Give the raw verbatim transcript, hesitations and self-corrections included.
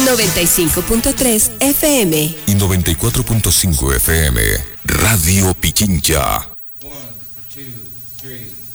noventa y cinco punto tres F M y noventa y cuatro punto cinco F M. Radio Pichincha. One, two, three.